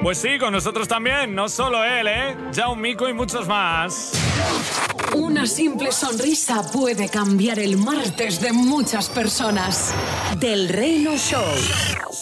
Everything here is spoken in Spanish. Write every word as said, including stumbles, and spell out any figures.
Pues sí, con nosotros también, no solo él, ¿eh? Jaume Mico y muchos más. Una simple sonrisa puede cambiar el martes de muchas personas. Del Reino Show.